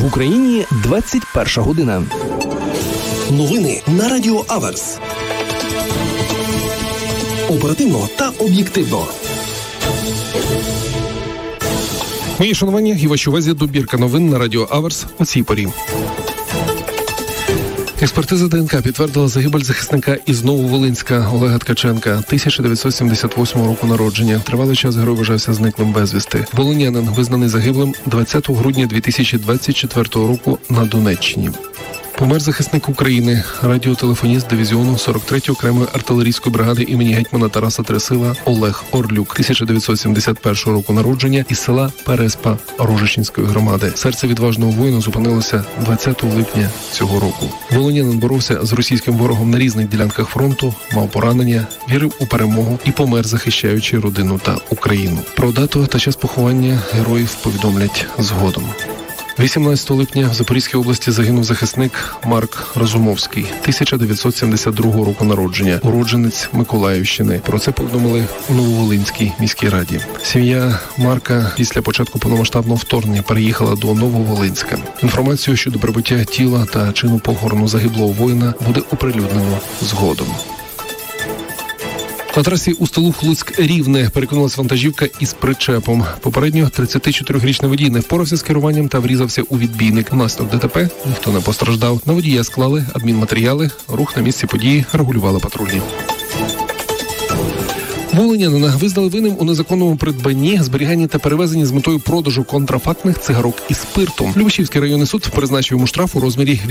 В Україні 21 година. Новини на Радіо Аверс. Оперативно та об'єктивно. Мої шанування і вашій увазі добірка новин на Радіо Аверс у цій порі. Експертиза ДНК підтвердила загибель захисника із Нововолинська Олега Ткаченка, 1978 року народження. Тривалий час герой вважався зниклим безвісти. Волинянин визнаний загиблим 20 грудня 2024 року на Донеччині. Помер захисник України, радіотелефоніст дивізіону 43-ї окремої артилерійської бригади імені гетьмана Тараса Тресила Олег Орлюк, 1971 року народження, із села Переспа Рожичинської громади. Серце відважного воїна зупинилося 20 липня цього року. Волинянин боровся з російським ворогом на різних ділянках фронту, мав поранення, вірив у перемогу і помер, захищаючи родину та Україну. Про дату та час поховання героїв повідомлять згодом. 18 липня в Запорізькій області загинув захисник Марк Розумовський, 1972 року народження, уродженець Миколаївщини. Про це повідомили у Нововолинській міській раді. Сім'я Марка після початку повномасштабного вторгнення переїхала до Нововолинська. Інформацію щодо прибуття тіла та чину похорону загиблого воїна буде оприлюднено згодом. На трасі Устилух-Луцьк-Рівне перекинулась вантажівка із причепом. Попередньо 34-річний водій не впорався з керуванням та врізався у відбійник. Внаслідок ДТП ніхто не постраждав. На водія склали адмінматеріали. Рух на місці події регулювали патрульні. Волинянина визнали винним у незаконному придбанні, зберіганні та перевезенні з метою продажу контрафактних цигарок із спиртом. Любешівський районний суд призначив йому штраф у розмірі